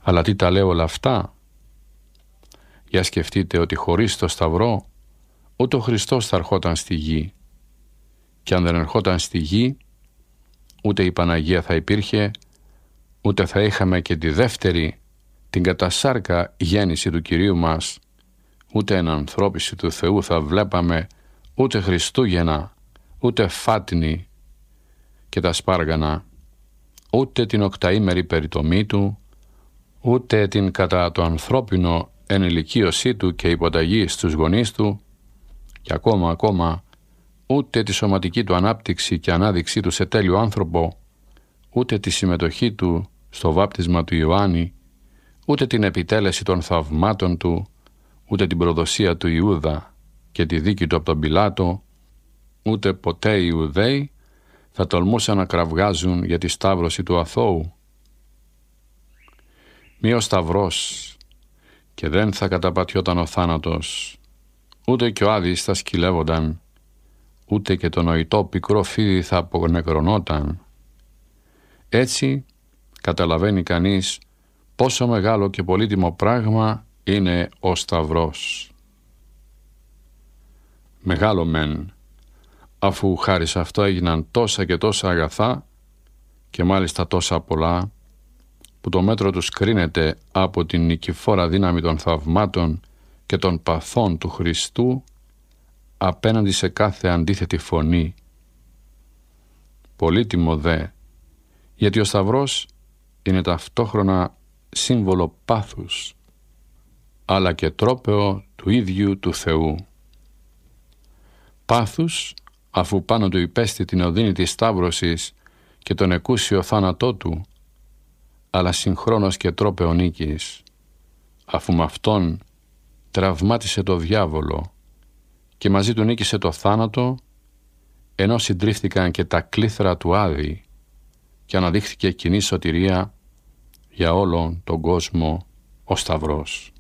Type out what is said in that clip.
Αλλά τι τα λέω όλα αυτά? Για σκεφτείτε ότι χωρίς το Σταυρό ούτε ο Χριστός θα ερχόταν στη γη. Και αν δεν ερχόταν στη γη, ούτε η Παναγία θα υπήρχε, ούτε θα είχαμε και τη δεύτερη, την κατασάρκα γέννηση του Κυρίου μας, ούτε ενανθρώπιση του Θεού θα βλέπαμε, ούτε Χριστούγεννα, ούτε φάτνη και τα σπάργανα, ούτε την οκταήμερη περιτομή του, ούτε την κατά το ανθρώπινο ενηλικίωσή του και υποταγή στους γονείς του, και ακόμα ούτε τη σωματική του ανάπτυξη και ανάδειξή του σε τέλειο άνθρωπο, ούτε τη συμμετοχή του στο βάπτισμα του Ιωάννη, ούτε την επιτέλεση των θαυμάτων του, ούτε την προδοσία του Ιούδα και τη δίκη του από τον Πιλάτο, ούτε ποτέ οι Ιουδαίοι θα τολμούσαν να κραυγάζουν για τη σταύρωση του αθώου. Μη ο Σταυρός, και δεν θα καταπατιόταν ο θάνατος, ούτε και ο Άδης θα σκυλεύονταν, ούτε και το νοητό πικρό φίδι θα απονεκρονόταν. Έτσι καταλαβαίνει κανείς πόσο μεγάλο και πολύτιμο πράγμα είναι ο Σταυρός. Μεγάλο μεν, αφού χάρη σε αυτό έγιναν τόσα και τόσα αγαθά και μάλιστα τόσα πολλά, που το μέτρο τους κρίνεται από την νικηφόρα δύναμη των θαυμάτων και των παθών του Χριστού απέναντι σε κάθε αντίθετη φωνή. Πολύτιμο δε, γιατί ο Σταυρός είναι ταυτόχρονα σύμβολο πάθους, αλλά και τρόπαιο του ίδιου του Θεού. Πάθους, αφού πάνω του υπέστη την οδύνη της σταύρωσης και τον εκούσιο θάνατό του, αλλά συγχρόνως και τρόπαιο νίκης, αφού με αυτόν τραυμάτισε το διάβολο και μαζί του νίκησε το θάνατο, ενώ συντρίφθηκαν και τα κλήθρα του Άδη και αναδείχθηκε κοινή σωτηρία για όλον τον κόσμο ο Σταυρός.